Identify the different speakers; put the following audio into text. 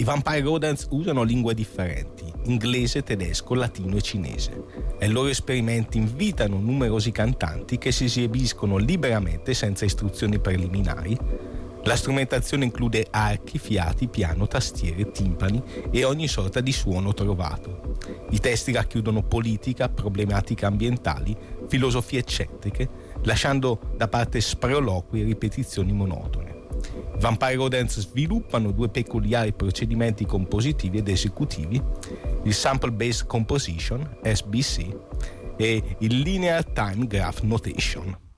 Speaker 1: I Vampire Rodents usano lingue differenti, inglese, tedesco, latino e cinese, e i loro esperimenti invitano numerosi cantanti che si esibiscono liberamente senza istruzioni preliminari. La strumentazione include archi, fiati, piano, tastiere, timpani e ogni sorta di suono trovato. I testi racchiudono politica, problematiche ambientali, filosofie eccentriche, lasciando da parte sproloqui e ripetizioni monotone. I Vampire Rodents sviluppano due peculiari procedimenti compositivi ed esecutivi, il Sample Based Composition, SBC, e il Linear Time Graph Notation.